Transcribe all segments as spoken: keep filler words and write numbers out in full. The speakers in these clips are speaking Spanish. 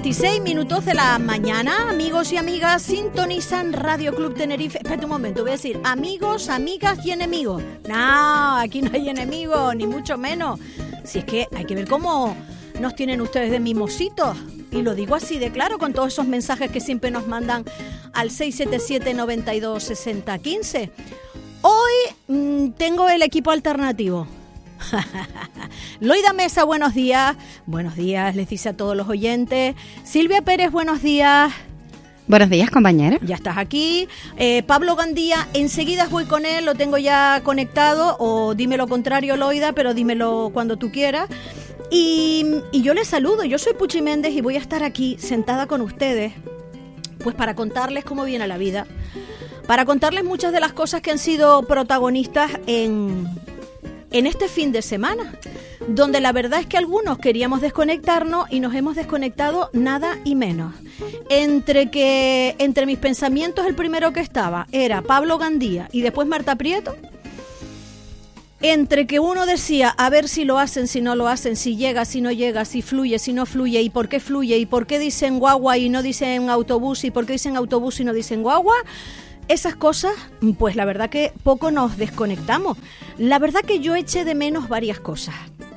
veintiséis minutos de la mañana, amigos y amigas, sintonizan Radio Club Tenerife. Espérate un momento, voy a decir amigos, amigas y enemigos. No, aquí no hay enemigos, ni mucho menos. Si es que hay que ver cómo nos tienen ustedes de mimositos. Y lo digo así de claro, con todos esos mensajes que siempre nos mandan al seis siete siete, noventa y dos, sesenta, quince. Hoy mmm, tengo el equipo alternativo. Loida Mesa, buenos días. Buenos días, les dice a todos los oyentes. Silvia Pérez, buenos días. Buenos días, compañera. Ya estás aquí. Eh, Pablo Gandía, enseguida voy con él, lo tengo ya conectado. O dime lo contrario, Loida, pero dímelo cuando tú quieras. Y, y yo les saludo, yo soy Puchi Méndez y voy a estar aquí sentada con ustedes, pues para contarles cómo viene la vida, para contarles muchas de las cosas que han sido protagonistas en... en este fin de semana, donde la verdad es que algunos queríamos desconectarnos y nos hemos desconectado nada y menos. Entre que entre mis pensamientos el primero que estaba era Pablo Gandía y después Marta Prieto, entre que uno decía a ver si lo hacen, si no lo hacen, si llega, si no llega, si fluye, si no fluye, y por qué fluye, y por qué dicen guagua y no dicen autobús, y por qué dicen autobús y no dicen guagua. Esas cosas, pues la verdad que poco nos desconectamos. La verdad que yo eché de menos varias cosas.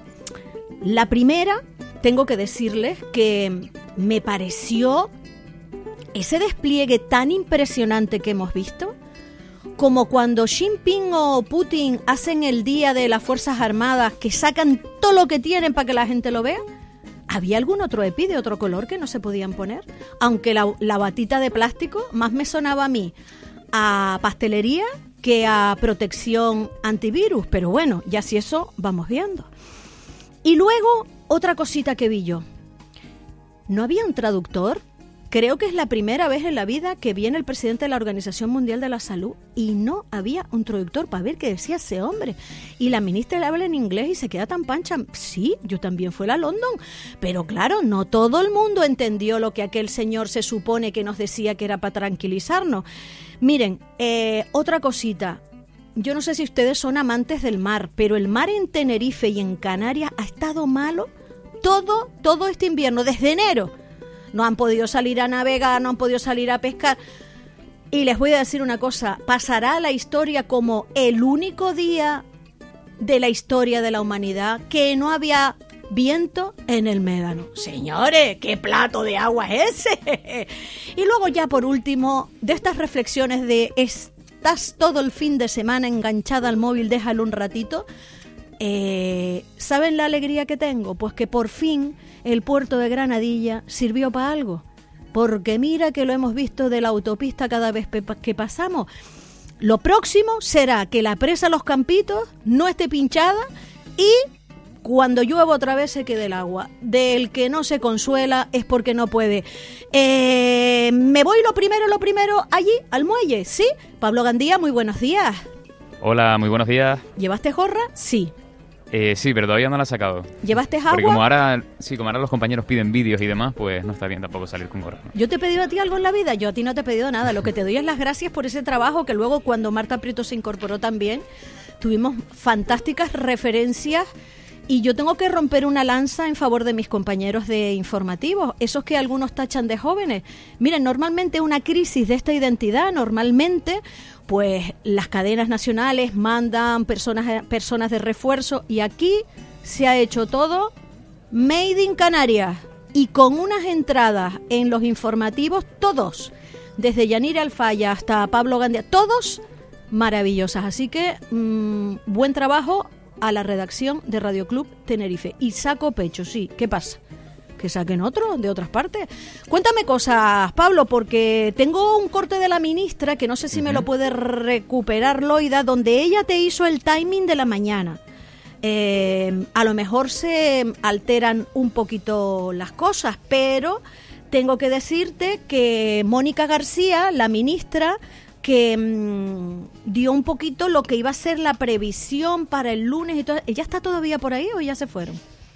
La primera, tengo que decirles que me pareció ese despliegue tan impresionante que hemos visto, como cuando Xi Jinping o Putin hacen el Día de las Fuerzas Armadas, que sacan todo lo que tienen para que la gente lo vea. ¿Había algún otro EPI de otro color que no se podían poner? Aunque la, la batita de plástico más me sonaba a mí a pastelería que a protección antivirus, pero bueno, ya si eso vamos viendo. Y luego, otra cosita que vi yo. ¿No había un traductor? Creo que es la primera vez en la vida que viene el presidente de la Organización Mundial de la Salud y no había un traductor para ver qué decía ese hombre. Y la ministra le habla en inglés y se queda tan pancha. Sí, yo también fui a London, pero claro, no todo el mundo entendió lo que aquel señor se supone que nos decía que era para tranquilizarnos. Miren, eh, otra cosita. Yo no sé si ustedes son amantes del mar, pero el mar en Tenerife y en Canarias ha estado malo todo, todo este invierno, desde enero. No han podido salir a navegar, no han podido salir a pescar. Y les voy a decir una cosa, pasará a la historia como el único día de la historia de la humanidad que no había viento en el médano. Señores, ¿qué plato de agua es ese? Y luego ya por último, de estas reflexiones de estás todo el fin de semana enganchada al móvil, déjalo un ratito. Eh, ¿Saben la alegría que tengo? Pues que por fin el puerto de Granadilla sirvió para algo. Porque mira que lo hemos visto de la autopista cada vez que pasamos. Lo próximo será que la presa Los Campitos no esté pinchada y cuando llueva otra vez se quede el agua. Del que no se consuela es porque no puede. Eh, me voy lo primero, lo primero allí, al muelle, ¿sí? Pablo Gandía, muy buenos días. Hola, muy buenos días. ¿Llevaste gorra? Sí. Eh, sí, pero todavía no la he sacado. ¿Llevaste agua? Porque como ahora, sí, como ahora los compañeros piden vídeos y demás, pues no está bien tampoco salir con gorra, ¿no? ¿Yo te he pedido a ti algo en la vida? Yo a ti no te he pedido nada. Lo que te doy es las gracias por ese trabajo que luego cuando Marta Prieto se incorporó también, tuvimos fantásticas referencias. Y yo tengo que romper una lanza en favor de mis compañeros de informativos, esos que algunos tachan de jóvenes. Miren, normalmente una crisis de esta identidad, normalmente, pues las cadenas nacionales mandan personas, personas de refuerzo y aquí se ha hecho todo made in Canarias y con unas entradas en los informativos, todos, desde Yanira Alfaya hasta Pablo Gandía, todos maravillosas. Así que, mmm, buen trabajo a la redacción de Radio Club Tenerife. Y saco pecho, sí. ¿Qué pasa? Que saquen otro de otras partes. Cuéntame cosas, Pablo, porque tengo un corte de la ministra que no sé si uh-huh. me lo puede recuperar, Loida, donde ella te hizo el timing de la mañana. Eh, a lo mejor se alteran un poquito las cosas, pero tengo que decirte que Mónica García, la ministra, que mmm, dio un poquito lo que iba a ser la previsión para el lunes y todo. ¿Ella está todavía por ahí o ya se fueron?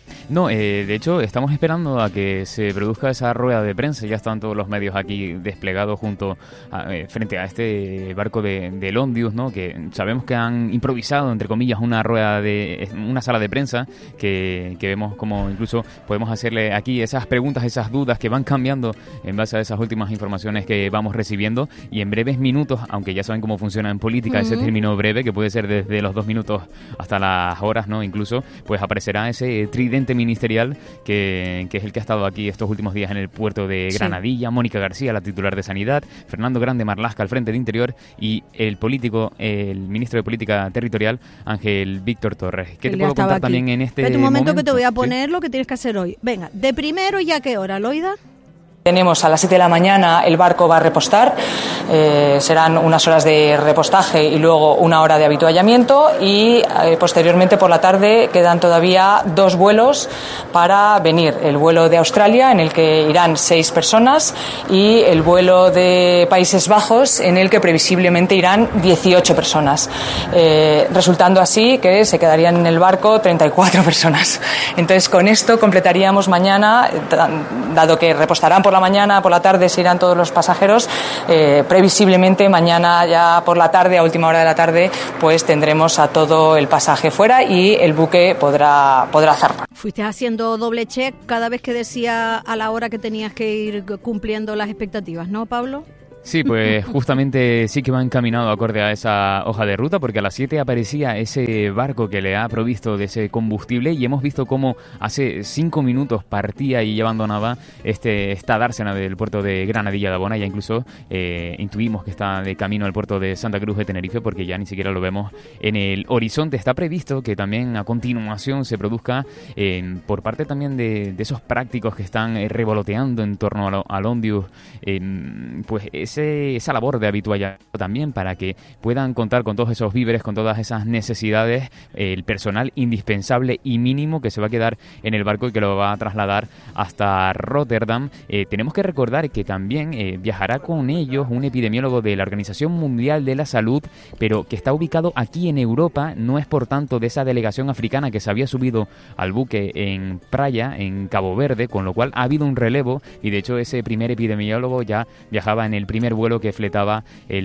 No, eh, de hecho, estamos esperando a que se produzca esa rueda de prensa. Ya están todos los medios aquí desplegados junto a, eh, frente a este barco de, de Ondius, ¿no? Que sabemos que han improvisado, entre comillas, una rueda de una sala de prensa que, que vemos como incluso podemos hacerle aquí esas preguntas, esas dudas que van cambiando en base a esas últimas informaciones que vamos recibiendo, y en breves minutos, aunque ya saben cómo funciona en política uh-huh. ese término breve, que puede ser desde los dos minutos hasta las horas, ¿no? Incluso, pues aparecerá ese tridente ministerial que, que es el que ha estado aquí estos últimos días en el puerto de Granadilla, sí. Mónica García, la titular de Sanidad, Fernando Grande Marlasca al frente de Interior y el político, el ministro de Política Territorial, Ángel Víctor Torres. ¿Qué te puedo contar aquí también en este momento? Espera un momento que te voy a poner ¿sí? lo que tienes que hacer hoy. Venga, de primero y a qué hora, Loida. Tenemos a las siete de la mañana, el barco va a repostar, eh, serán unas horas de repostaje y luego una hora de avituallamiento, y eh, posteriormente por la tarde quedan todavía dos vuelos para venir. El vuelo de Australia, en el que irán seis personas, y el vuelo de Países Bajos, en el que previsiblemente irán dieciocho personas, eh, resultando así que se quedarían en el barco treinta y cuatro personas. Entonces, con esto completaríamos mañana, dado que repostarán por la mañana, por la tarde se irán todos los pasajeros, eh, previsiblemente mañana ya por la tarde, a última hora de la tarde, pues tendremos a todo el pasaje fuera y el buque podrá, podrá zarpar. Fuiste haciendo doble check cada vez que decía a la hora que tenías que ir cumpliendo las expectativas, ¿no, Pablo? Sí, pues justamente sí que va encaminado acorde a esa hoja de ruta, porque a las siete aparecía ese barco que le ha provisto de ese combustible, y hemos visto cómo hace cinco minutos partía y ya abandonaba este, esta dársena del puerto de Granadilla de Abona. Ya incluso eh, intuimos que está de camino al puerto de Santa Cruz de Tenerife, porque ya ni siquiera lo vemos en el horizonte. Está previsto que también a continuación se produzca eh, por parte también de, de esos prácticos que están eh, revoloteando en torno a lo, al Ondius, eh, pues es esa labor de habituallamiento también, para que puedan contar con todos esos víveres, con todas esas necesidades, eh, el personal indispensable y mínimo que se va a quedar en el barco y que lo va a trasladar hasta Rotterdam. Eh, tenemos que recordar que también eh, viajará con ellos un epidemiólogo de la Organización Mundial de la Salud, pero que está ubicado aquí en Europa, no es por tanto de esa delegación africana que se había subido al buque en Praia, en Cabo Verde, con lo cual ha habido un relevo, y de hecho ese primer epidemiólogo ya viajaba en el primer vuelo que fletaba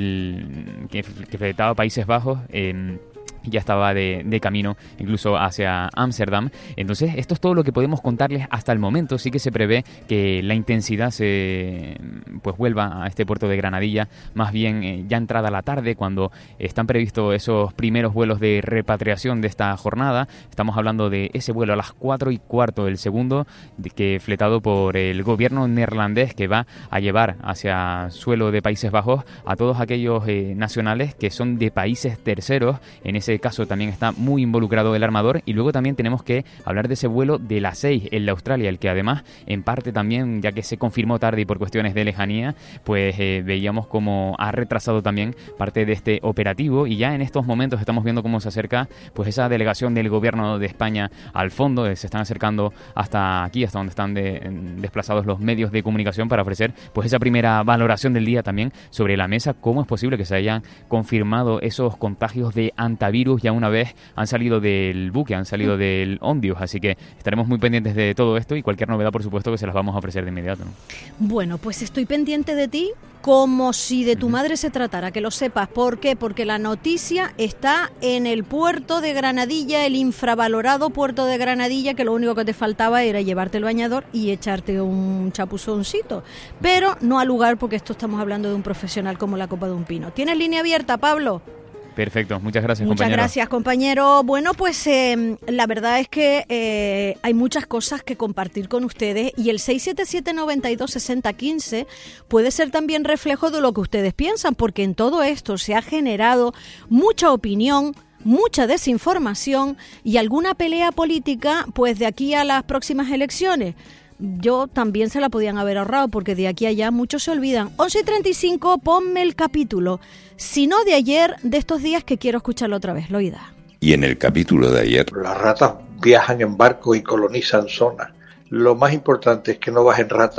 el que, que fletaba Países Bajos. Eh, ya estaba de, de camino incluso hacia Ámsterdam. Entonces esto es todo lo que podemos contarles hasta el momento. Sí que se prevé que la intensidad se pues vuelva a este puerto de Granadilla más bien eh, ya entrada la tarde, cuando están previstos esos primeros vuelos de repatriación de esta jornada. Estamos hablando de ese vuelo a las cuatro y cuarto, el segundo, de que fletado por el gobierno neerlandés, que va a llevar hacia suelo de Países Bajos a todos aquellos eh, nacionales que son de países terceros. En ese caso también está muy involucrado el armador, y luego también tenemos que hablar de ese vuelo de las seis, el de Australia, el que además en parte también, ya que se confirmó tarde y por cuestiones de lejanía, pues eh, veíamos como ha retrasado también parte de este operativo, y ya en estos momentos estamos viendo cómo se acerca pues esa delegación del gobierno de España al fondo. Eh, se están acercando hasta aquí, hasta donde están de, desplazados los medios de comunicación, para ofrecer pues esa primera valoración del día también sobre la mesa, cómo es posible que se hayan confirmado esos contagios de antivirus ya una vez han salido del buque, han salido del Ondius. Así que estaremos muy pendientes de todo esto, y cualquier novedad, por supuesto, que se las vamos a ofrecer de inmediato, ¿no? Bueno, pues estoy pendiente de ti como si de tu uh-huh. madre se tratara, que lo sepas. ¿Por qué? Porque la noticia está en el puerto de Granadilla, el infravalorado puerto de Granadilla, que lo único que te faltaba era llevarte el bañador y echarte un chapuzoncito. Pero no al lugar, porque esto estamos hablando de un profesional como la copa de un pino. ¿Tienes línea abierta, Pablo? Perfecto, muchas gracias, muchas compañero. Muchas gracias, compañero. Bueno, pues eh, la verdad es que eh, hay muchas cosas que compartir con ustedes, y el seis siete siete, nueve dos, seis cero uno cinco puede ser también reflejo de lo que ustedes piensan, porque en todo esto se ha generado mucha opinión, mucha desinformación y alguna pelea política, pues de aquí a las próximas elecciones. Yo también se la podían haber ahorrado, porque de aquí a allá muchos se olvidan. once y treinta y cinco, ponme el capítulo. Si no de ayer, de estos días, que quiero escucharlo otra vez, Loida. Y en el capítulo de ayer, las ratas viajan en barco y colonizan zonas. Lo más importante es que no bajen ratas,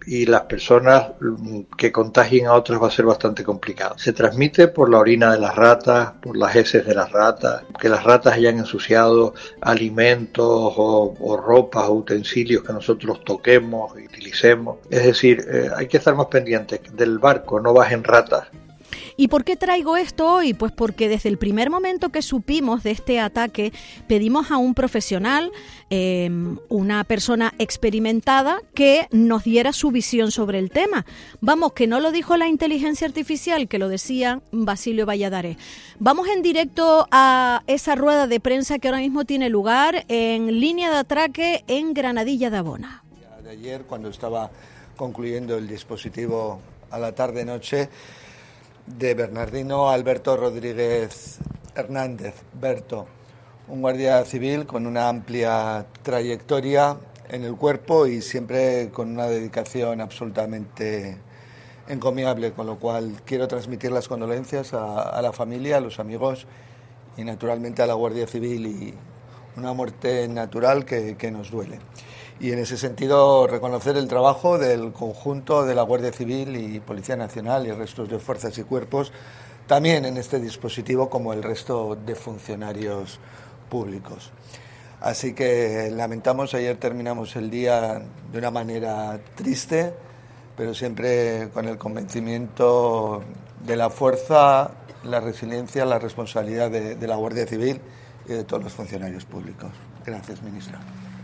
y las personas que contagien a otras va a ser bastante complicado. Se transmite por la orina de las ratas, por las heces de las ratas, que las ratas hayan ensuciado alimentos o, o ropas o utensilios que nosotros toquemos y utilicemos. Es decir, eh, hay que estar más pendientes del barco, no bajen ratas. ¿Y por qué traigo esto hoy? Pues porque desde el primer momento que supimos de este ataque, pedimos a un profesional, eh, una persona experimentada, que nos diera su visión sobre el tema. Vamos, que no lo dijo la inteligencia artificial, que lo decía Basilio Valladares. Vamos en directo a esa rueda de prensa que ahora mismo tiene lugar en línea de atraque en Granadilla de Abona. De ayer, cuando estaba concluyendo el dispositivo a la tarde-noche, de Bernardino Alberto Rodríguez Hernández, Berto, un guardia civil con una amplia trayectoria en el cuerpo y siempre con una dedicación absolutamente encomiable, con lo cual quiero transmitir las condolencias a, a la familia, a los amigos y naturalmente a la Guardia Civil, y una muerte natural que, que nos duele. Y en ese sentido reconocer el trabajo del conjunto de la Guardia Civil y Policía Nacional y restos de fuerzas y cuerpos también en este dispositivo, como el resto de funcionarios públicos. Así que lamentamos, ayer terminamos el día de una manera triste, pero siempre con el convencimiento de la fuerza, la resiliencia, la responsabilidad de, de la Guardia Civil y de todos los funcionarios públicos. Gracias, ministra.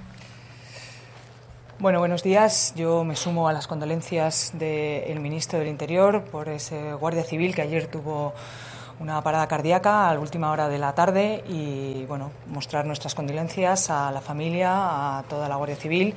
Bueno, buenos días. Yo me sumo a las condolencias del ministro del Interior por ese guardia civil que ayer tuvo una parada cardíaca a la última hora de la tarde, y bueno, mostrar nuestras condolencias a la familia, a toda la Guardia Civil.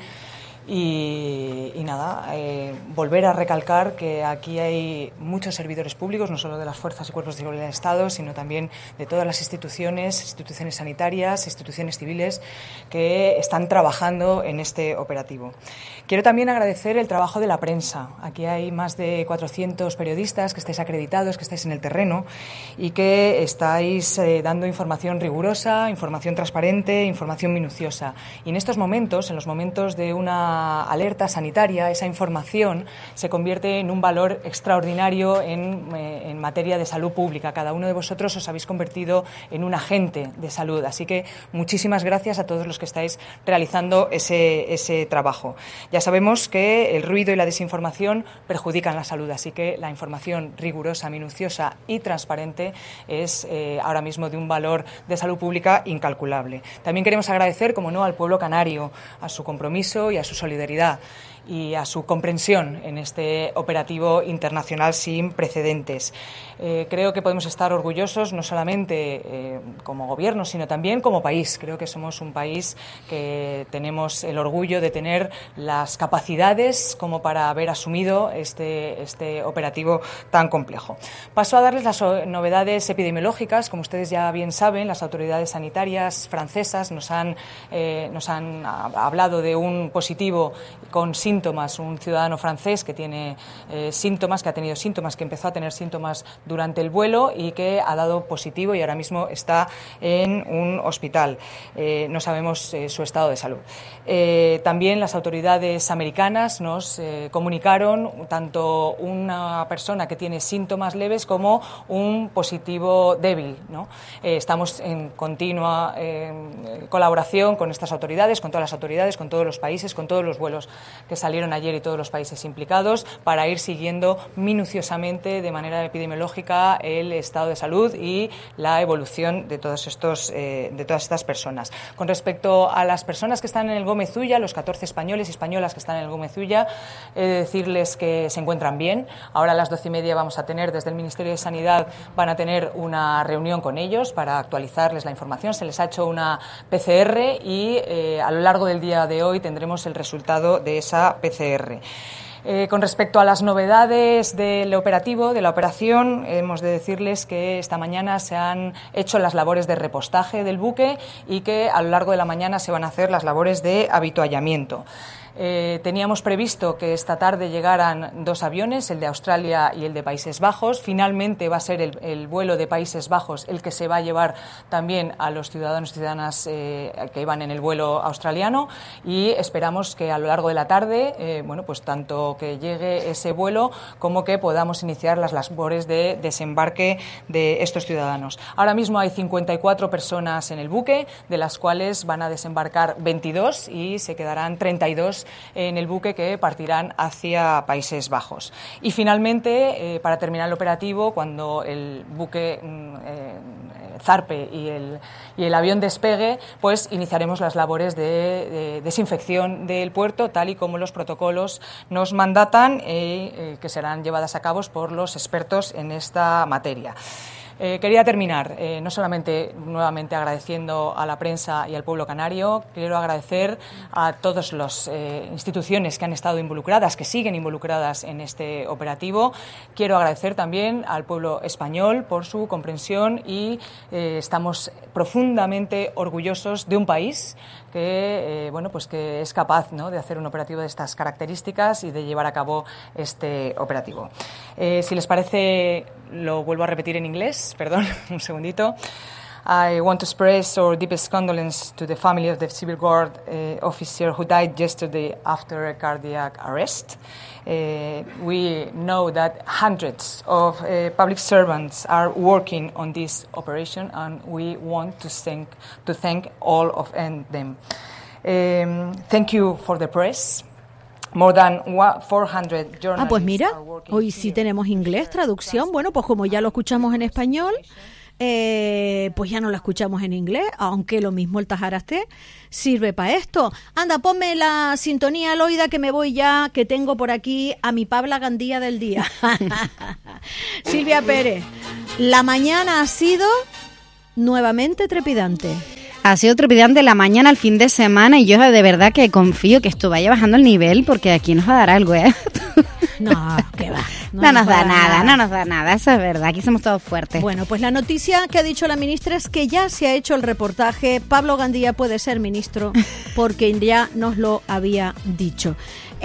Y, y nada, eh, volver a recalcar que aquí hay muchos servidores públicos, no solo de las fuerzas y cuerpos de seguridad del Estado, sino también de todas las instituciones, instituciones sanitarias, instituciones civiles que están trabajando en este operativo. Quiero también agradecer el trabajo de la prensa. Aquí hay más de cuatrocientos periodistas que estáis acreditados, que estáis en el terreno y que estáis eh, dando información rigurosa, información transparente, información minuciosa. Y en estos momentos, en los momentos de una alerta sanitaria, esa información se convierte en un valor extraordinario en, eh, en materia de salud pública. Cada uno de vosotros os habéis convertido en un agente de salud, así que muchísimas gracias a todos los que estáis realizando ese, ese trabajo. Ya sabemos que el ruido y la desinformación perjudican la salud, así que la información rigurosa, minuciosa y transparente es eh, ahora mismo de un valor de salud pública incalculable. También queremos agradecer, como no, al pueblo canario, a su compromiso y a su solidaridad y a su comprensión en este operativo internacional sin precedentes. Eh, creo que podemos estar orgullosos no solamente eh, como gobierno, sino también como país. Creo que somos un país que tenemos el orgullo de tener las capacidades como para haber asumido este, este operativo tan complejo. Paso a darles las novedades epidemiológicas. Como ustedes ya bien saben, las autoridades sanitarias francesas nos han, eh, nos han hablado de un positivo con síntomas, un ciudadano francés que tiene eh, síntomas, que ha tenido síntomas, que empezó a tener síntomas durante el vuelo y que ha dado positivo y ahora mismo está en un hospital. Eh, no sabemos eh, su estado de salud. Eh, también las autoridades americanas nos eh, comunicaron tanto una persona que tiene síntomas leves como un positivo débil, ¿no? Eh, estamos en continua eh, colaboración con estas autoridades, con todas las autoridades, con todos los países, con todos los vuelos que salieron ayer y todos los países implicados, para ir siguiendo minuciosamente de manera epidemiológica el estado de salud y la evolución de todos estos eh, de todas estas personas. Con respecto a las personas que están en el Gómez Ulla, los catorce españoles y españolas que están en el Gómez Ulla, he de decirles que se encuentran bien. Ahora a las doce y media vamos a tener, desde el Ministerio de Sanidad, van a tener una reunión con ellos para actualizarles la información. Se les ha hecho una P C R y eh, a lo largo del día de hoy tendremos el resultado de esa P C R. Eh, con respecto a las novedades del operativo, de la operación, hemos de decirles que esta mañana se han hecho las labores de repostaje del buque y que a lo largo de la mañana se van a hacer las labores de avituallamiento. Eh, teníamos previsto que esta tarde llegaran dos aviones, el de Australia y el de Países Bajos. Finalmente va a ser el, el vuelo de Países Bajos el que se va a llevar también a los ciudadanos y ciudadanas eh, que iban en el vuelo australiano, y esperamos que a lo largo de la tarde, eh, bueno, pues tanto que llegue ese vuelo como que podamos iniciar las labores de desembarque de estos ciudadanos. Ahora mismo hay cincuenta y cuatro personas en el buque, de las cuales van a desembarcar veintidós y se quedarán treinta y dos en el buque que partirán hacia Países Bajos. Y finalmente, eh, para terminar el operativo, cuando el buque eh, zarpe y el, y el avión despegue, pues iniciaremos las labores de, de desinfección del puerto, tal y como los protocolos nos mandatan, eh, eh, que serán llevadas a cabo por los expertos en esta materia. Eh, quería terminar, eh, no solamente nuevamente agradeciendo a la prensa y al pueblo canario, quiero agradecer a todas las eh, instituciones que han estado involucradas, que siguen involucradas en este operativo. Quiero agradecer también al pueblo español por su comprensión y eh, estamos profundamente orgullosos de un país que, eh, bueno, pues que es capaz, ¿no?, de hacer un operativo de estas características y de llevar a cabo este operativo. Eh, si les parece, lo vuelvo a repetir en inglés, perdón, un segundito. I want to express our deepest condolence to the family of the Civil Guard uh, officer who died yesterday after a cardiac arrest. Uh, we know that hundreds of uh, public servants are working on this operation, and we want to thank to thank all of them. Um, thank you for the press. More than four hundred journalists. Ah, pues mira, hoy sí tenemos inglés, traducción. Bueno, pues como ya lo escuchamos en español, Eh, pues ya no la escuchamos en inglés, aunque lo mismo el Tajarasté sirve para esto. Anda, ponme la sintonía, Loida, que me voy ya, que tengo por aquí a mi Pabla Gandía del día. Silvia Pérez, la mañana ha sido nuevamente trepidante. Ha sido trepidante la mañana, el fin de semana, y yo de verdad que confío que esto vaya bajando el nivel, porque aquí nos va a dar algo, ¿eh? No, que va. No, no nos, nos da nada, nada, no nos da nada, eso es verdad, aquí somos todos fuertes. Bueno, pues la noticia que ha dicho la ministra es que ya se ha hecho el reportaje, Pablo Gandía puede ser ministro, porque ya nos lo había dicho.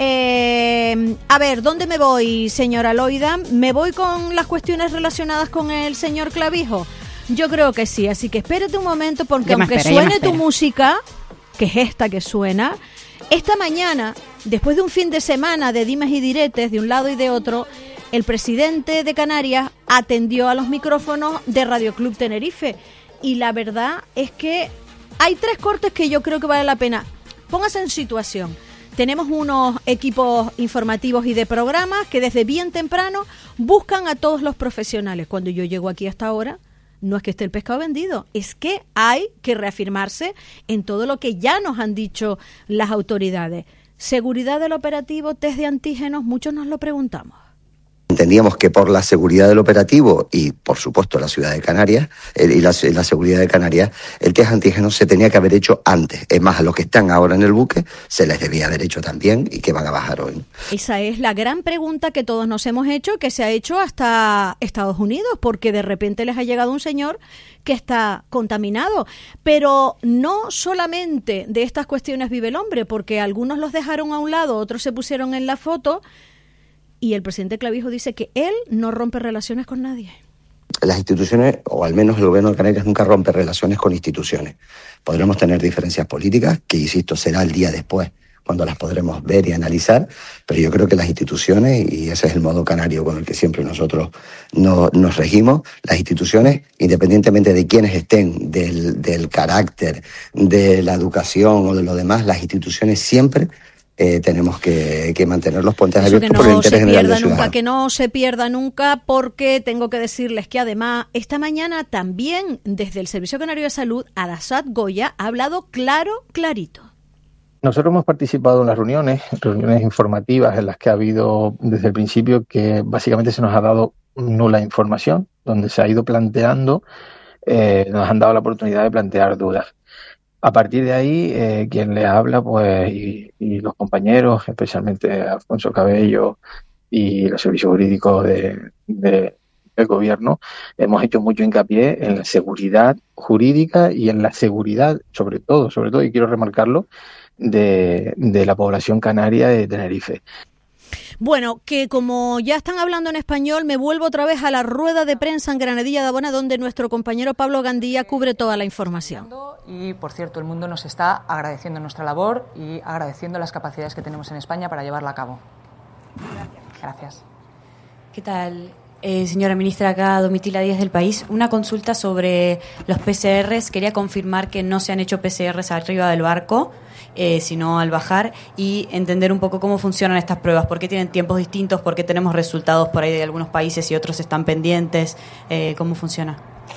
Eh, a ver, ¿dónde me voy, señora Loida? ¿Me voy con las cuestiones relacionadas con el señor Clavijo? Yo creo que sí, así que espérate un momento, porque aunque espero, suene tu música, que es esta que suena, esta mañana, después de un fin de semana de dimes y diretes de un lado y de otro, el presidente de Canarias atendió a los micrófonos de Radio Club Tenerife, y la verdad es que hay tres cortes que yo creo que vale la pena. Póngase en situación. Tenemos unos equipos informativos y de programas que desde bien temprano buscan a todos los profesionales. Cuando yo llego aquí hasta ahora, no es que esté el pescado vendido, es que hay que reafirmarse en todo lo que ya nos han dicho las autoridades. Seguridad del operativo, test de antígenos, muchos nos lo preguntamos. Entendíamos que por la seguridad del operativo y, por supuesto, la ciudad de Canarias eh, y la, la seguridad de Canarias, el test antígeno se tenía que haber hecho antes. Es más, a los que están ahora en el buque se les debía haber hecho también y que van a bajar hoy. Esa es la gran pregunta que todos nos hemos hecho, que se ha hecho hasta Estados Unidos, porque de repente les ha llegado un señor que está contaminado. Pero no solamente de estas cuestiones vive el hombre, porque algunos los dejaron a un lado, otros se pusieron en la foto. Y el presidente Clavijo dice que él no rompe relaciones con nadie. Las instituciones, o al menos el gobierno de Canarias, nunca rompe relaciones con instituciones. Podremos tener diferencias políticas, que insisto, será el día después, cuando las podremos ver y analizar, pero yo creo que las instituciones, y ese es el modo canario con el que siempre nosotros no, nos regimos, las instituciones, independientemente de quiénes estén, del, del carácter, de la educación o de lo demás, las instituciones siempre Eh, tenemos que, que mantener los puentes Eso abiertos no por el interés general del nunca, ciudadano. Que no se pierda nunca, porque tengo que decirles que además esta mañana también desde el Servicio Canario de Salud, Arasat Goya ha hablado claro, clarito. Nosotros hemos participado en las reuniones, reuniones informativas en las que ha habido desde el principio que básicamente se nos ha dado nula información, donde se ha ido planteando, eh, nos han dado la oportunidad de plantear dudas. A partir de ahí, eh, quien les habla, pues, y, y los compañeros, especialmente Alfonso Cabello y los servicios jurídicos de, de, del gobierno, hemos hecho mucho hincapié en la seguridad jurídica y en la seguridad, sobre todo, sobre todo, y quiero remarcarlo, de, de la población canaria de Tenerife. Bueno, que como ya están hablando en español, me vuelvo otra vez a la rueda de prensa en Granadilla de Abona, donde nuestro compañero Pablo Gandía cubre toda la información. Y, por cierto, el mundo nos está agradeciendo nuestra labor y agradeciendo las capacidades que tenemos en España para llevarla a cabo. Gracias. Gracias. ¿Qué tal? Eh, señora ministra, acá Domitila Díaz del País. Una consulta sobre los P C Rs. Quería confirmar que no se han hecho P C Rs arriba del barco, eh, sino al bajar, y entender un poco cómo funcionan estas pruebas, por qué tienen tiempos distintos, por qué tenemos resultados por ahí de algunos países y otros están pendientes, eh, cómo funciona.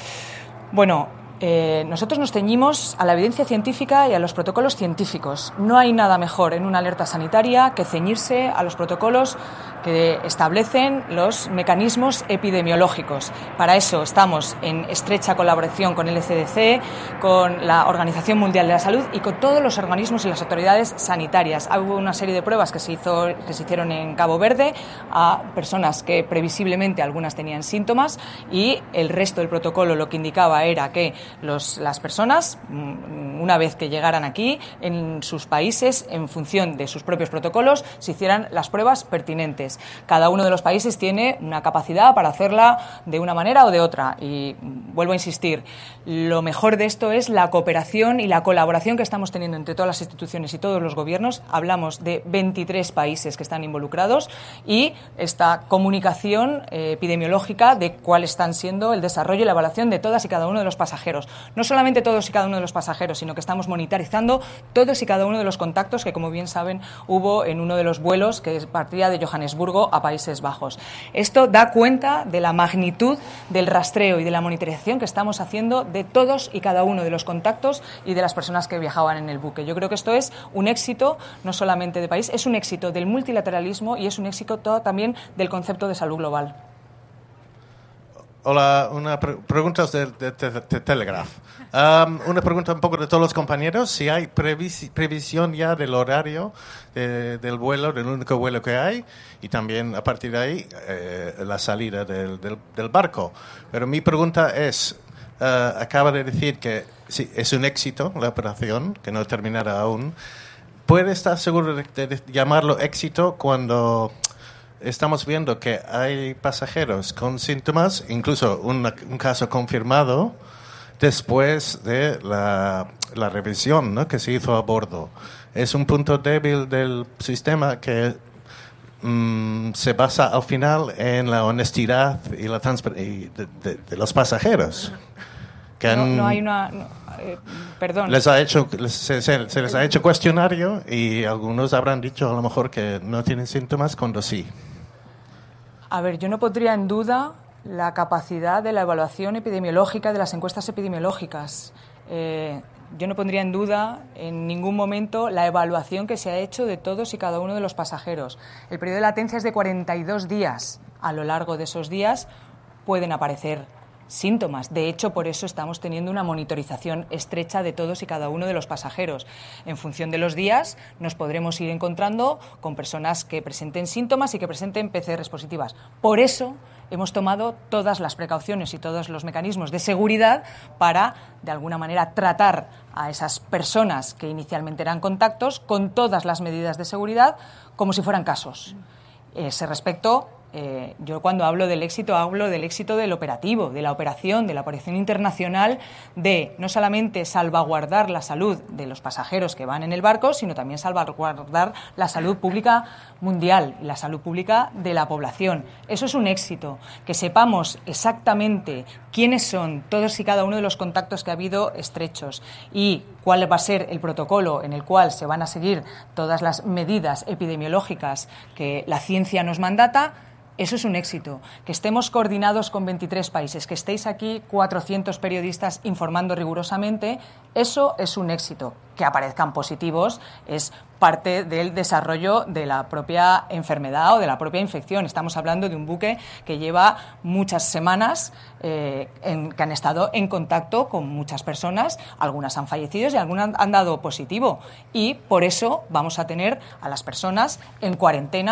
Bueno, eh, nosotros nos ceñimos a la evidencia científica y a los protocolos científicos. No hay nada mejor en una alerta sanitaria que ceñirse a los protocolos que establecen los mecanismos epidemiológicos. Para eso estamos en estrecha colaboración con el E C D C, con la Organización Mundial de la Salud y con todos los organismos y las autoridades sanitarias. Hubo una serie de pruebas que se hizo, que se hicieron en Cabo Verde a personas que previsiblemente algunas tenían síntomas, y el resto del protocolo lo que indicaba era que los, las personas, una vez que llegaran aquí, en sus países, en función de sus propios protocolos, se hicieran las pruebas pertinentes. Cada uno de los países tiene una capacidad para hacerla de una manera o de otra, y vuelvo a insistir, lo mejor de esto es la cooperación y la colaboración que estamos teniendo entre todas las instituciones y todos los gobiernos. Hablamos de veintitrés países que están involucrados, y esta comunicación eh, epidemiológica de cuál están siendo el desarrollo y la evaluación de todas y cada uno de los pasajeros. No solamente todos y cada uno de los pasajeros, sino que estamos monitorizando todos y cada uno de los contactos que, como bien saben, hubo en uno de los vuelos que partía de Johannesburgo a Países Bajos. Esto da cuenta de la magnitud del rastreo y de la monitorización que estamos haciendo de todos y cada uno de los contactos y de las personas que viajaban en el buque. Yo creo que esto es un éxito no solamente de país, es un éxito del multilateralismo y es un éxito todo también del concepto de salud global. Hola, una pre pregunta de, de, de, de Telegraph. Um, una pregunta un poco de todos los compañeros. Si hay previs previsión ya del horario de, del vuelo, del único vuelo que hay, y también a partir de ahí eh, la salida del, del, del barco. Pero mi pregunta es, uh, acaba de decir que sí, es un éxito la operación, que no terminará aún. ¿Puede estar seguro de, de, de llamarlo éxito cuando estamos viendo que hay pasajeros con síntomas, incluso una, un caso confirmado después de la, la revisión, ¿no?, que se hizo a bordo? Es un punto débil del sistema que mm, se basa al final en la honestidad y la transparencia de, de, de los pasajeros. Que no, han, no hay una... No, eh, perdón. Les ha hecho, se, se, se les ha hecho cuestionario y algunos habrán dicho a lo mejor que no tienen síntomas cuando sí. A ver, yo no pondría en duda la capacidad de la evaluación epidemiológica, de las encuestas epidemiológicas. Eh, yo no pondría en duda en ningún momento la evaluación que se ha hecho de todos y cada uno de los pasajeros. El periodo de latencia es de cuarenta y dos días. A lo largo de esos días pueden aparecer síntomas. De hecho, por eso estamos teniendo una monitorización estrecha de todos y cada uno de los pasajeros. En función de los días nos podremos ir encontrando con personas que presenten síntomas y que presenten P C Rs positivas. Por eso hemos tomado todas las precauciones y todos los mecanismos de seguridad para, de alguna manera, tratar a esas personas que inicialmente eran contactos con todas las medidas de seguridad como si fueran casos. Ese respecto, Eh, yo cuando hablo del éxito, hablo del éxito del operativo, de la operación, de la operación internacional, de no solamente salvaguardar la salud de los pasajeros que van en el barco, sino también salvaguardar la salud pública mundial, la salud pública de la población. Eso es un éxito, que sepamos exactamente quiénes son todos y cada uno de los contactos que ha habido estrechos y cuál va a ser el protocolo en el cual se van a seguir todas las medidas epidemiológicas que la ciencia nos mandata. Eso es un éxito. Que estemos coordinados con veintitrés países, que estéis aquí cuatrocientos periodistas informando rigurosamente, eso es un éxito. Que aparezcan positivos es parte del desarrollo de la propia enfermedad o de la propia infección. Estamos hablando de un buque que lleva muchas semanas, eh, en, que han estado en contacto con muchas personas, algunas han fallecido y algunas han dado positivo. Y por eso vamos a tener a las personas en cuarentena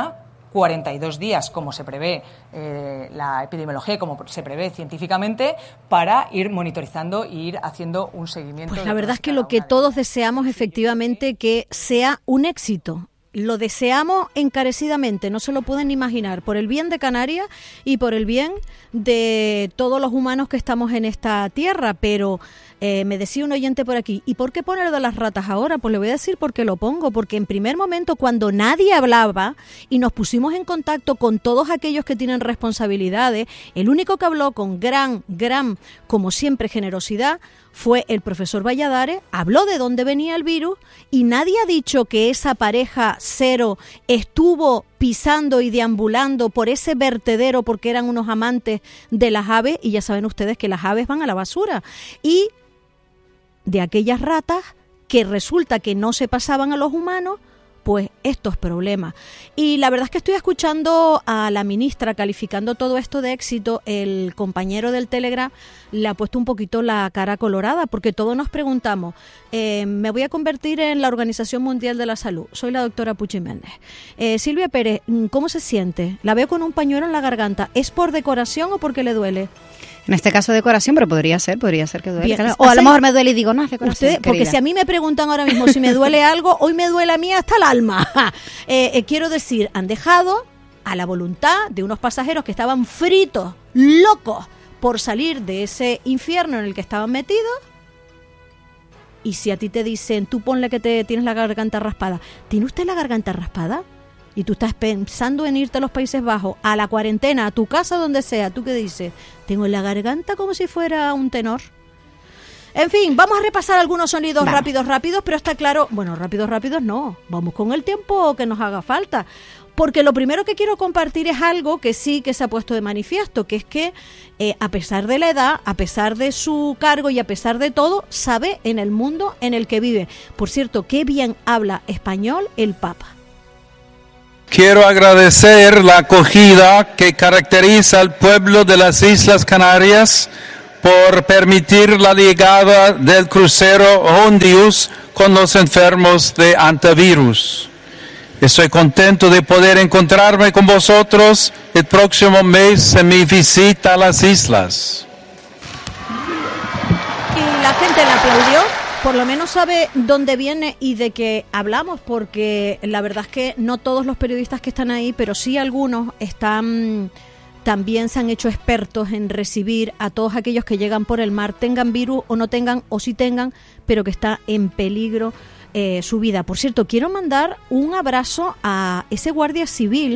cuarenta y dos días, como se prevé eh, la epidemiología, como se prevé científicamente, para ir monitorizando e ir haciendo un seguimiento. Pues la verdad es que lo que todos deseamos efectivamente que sea un éxito. Lo deseamos encarecidamente, no se lo pueden imaginar, por el bien de Canarias y por el bien de todos los humanos que estamos en esta tierra, pero eh, me decía un oyente por aquí, ¿y por qué poner de las ratas ahora? Pues le voy a decir por qué lo pongo, porque en primer momento cuando nadie hablaba y nos pusimos en contacto con todos aquellos que tienen responsabilidades, el único que habló con gran, gran, como siempre, generosidad fue el profesor Valladares, habló de dónde venía el virus y nadie ha dicho que esa pareja cero estuvo pisando y deambulando por ese vertedero porque eran unos amantes de las aves, y ya saben ustedes que las aves van a la basura, y de aquellas ratas que resulta que no se pasaban a los humanos, pues estos problemas. Y la verdad es que estoy escuchando a la ministra calificando todo esto de éxito. El compañero del Telegram le ha puesto un poquito la cara colorada, porque todos nos preguntamos, eh, me voy a convertir en la Organización Mundial de la Salud, soy la doctora Puchi Méndez. Eh, Silvia Pérez, ¿cómo se siente? La veo con un pañuelo en la garganta, ¿es por decoración o porque le duele? En este caso decoración, pero podría ser, podría ser que duele. Bien, claro. O a lo mejor me duele y digo, no, es decoración. Usted, porque si a mí me preguntan ahora mismo si me duele algo, hoy me duele a mí hasta el alma. eh, eh, quiero decir, han dejado a la voluntad de unos pasajeros que estaban fritos, locos, por salir de ese infierno en el que estaban metidos. Y si a ti te dicen, tú ponle que te tienes la garganta raspada, ¿tiene usted la garganta raspada? Y tú estás pensando en irte a los Países Bajos, a la cuarentena, a tu casa, donde sea, ¿tú qué dices? Tengo la garganta como si fuera un tenor. En fin, vamos a repasar algunos sonidos vamos. rápidos, rápidos, pero está claro, bueno, rápidos, rápidos no, vamos con el tiempo que nos haga falta. Porque lo primero que quiero compartir es algo que sí que se ha puesto de manifiesto, que es que eh, a pesar de la edad, a pesar de su cargo y a pesar de todo, sabe en el mundo en el que vive. Por cierto, qué bien habla español el Papa. Quiero agradecer la acogida que caracteriza al pueblo de las Islas Canarias por permitir la llegada del crucero Hondius con los enfermos de antivirus. Estoy contento de poder encontrarme con vosotros el próximo mes en mi visita a las islas. Y la gente le aplaudió. Por lo menos sabe dónde viene y de qué hablamos, porque la verdad es que no todos los periodistas que están ahí, pero sí algunos están, también se han hecho expertos en recibir a todos aquellos que llegan por el mar, tengan virus o no tengan, o sí tengan, pero que está en peligro eh, su vida. Por cierto, quiero mandar un abrazo a ese guardia civil